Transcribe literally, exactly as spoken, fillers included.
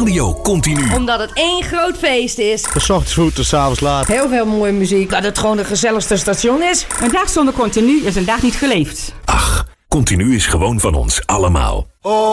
Radio Continu. Omdat het één groot feest is. De ochtends vroeg tot 's avonds laat. Heel veel mooie muziek. Dat het gewoon de gezelligste station is. Een dag zonder Continu is een dag niet geleefd. Ach, Continu is gewoon van ons allemaal.